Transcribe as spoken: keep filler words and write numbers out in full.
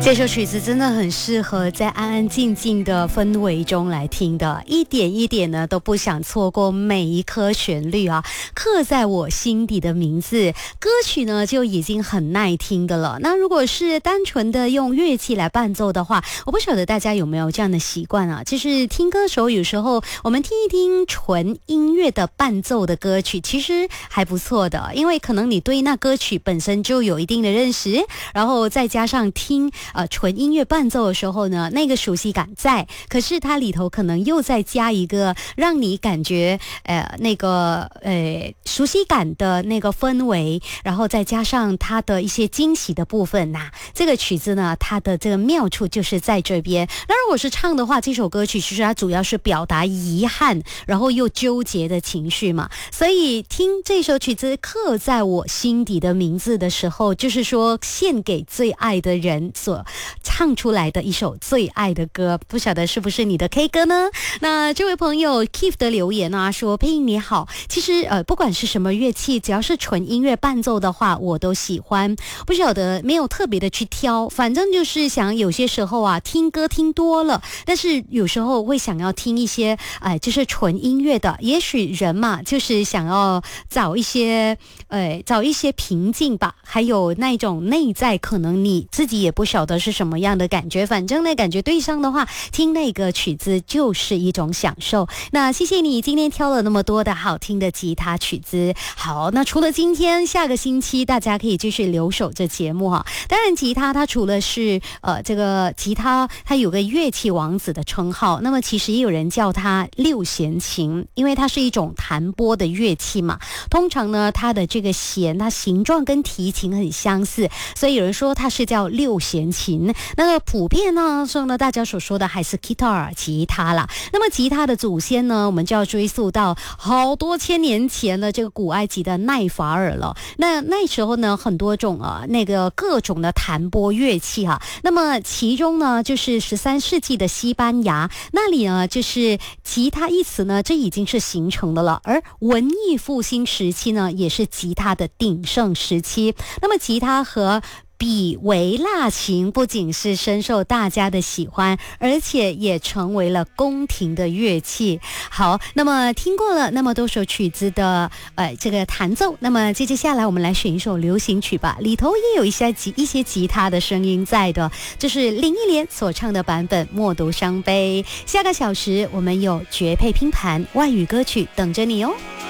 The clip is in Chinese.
这首曲子真的很适合在安安静静的氛围中来听的，一点一点呢都不想错过每一颗旋律啊，刻在我心底的名字。歌曲呢就已经很耐听的了，那如果是单纯的用乐器来伴奏的话，我不晓得大家有没有这样的习惯啊，就是听歌手有时候我们听一听纯音乐的伴奏的歌曲，其实还不错的，因为可能你对那歌曲本身就有一定的认识，然后再加上听呃，纯音乐伴奏的时候呢，那个熟悉感在，可是它里头可能又再加一个让你感觉呃那个呃熟悉感的那个氛围，然后再加上它的一些惊喜的部分呐、啊。这个曲子呢，它的这个妙处就是在这边。那如果是唱的话，这首歌曲其实它主要是表达遗憾，然后又纠结的情绪嘛。所以听这首曲子刻在我心底的名字的时候，就是说献给最爱的人所唱出来的一首最爱的歌，不晓得是不是你的 K 歌呢？那这位朋友 Keith 的留言啊，说配音你好，其实呃不管是什么乐器，只要是纯音乐伴奏的话，我都喜欢。不晓得没有特别的去挑，反正就是想有些时候啊，听歌听多了，但是有时候会想要听一些哎、呃，就是纯音乐的。也许人嘛，就是想要找一些呃找一些平静吧，还有那种内在可能你自己也不晓得是什么样的感觉，反正呢感觉对上的话，听那个曲子就是一种享受。那谢谢你今天挑了那么多的好听的吉他曲子。好，那除了今天，下个星期大家可以继续留守这节目哈。当然吉他它除了是呃这个吉他它有个乐器王子的称号，那么其实也有人叫它六弦琴，因为它是一种弹拨的乐器嘛。通常呢它的这个弦它形状跟提琴很相似，所以有人说它是叫六弦琴。那个普遍呢说呢大家所说的还是 guitar 吉他啦。那么吉他的祖先呢，我们就要追溯到好多千年前的这个古埃及的奈法尔了。那那时候呢很多种啊那个各种的弹拨乐器哈、啊。那么其中呢就是十三世纪的西班牙那里呢，就是吉他一词呢这已经是形成的了，而文艺复兴时期呢也是吉他的鼎盛时期。那么吉他和比维纳琴不仅是深受大家的喜欢，而且也成为了宫廷的乐器。好，那么听过了那么多首曲子的呃这个弹奏，那么接接下来我们来选一首流行曲吧，里头也有一些吉一些吉他的声音在的，就是林忆莲所唱的版本《默读伤悲》。下个小时我们有绝配拼盘外语歌曲等着你哦。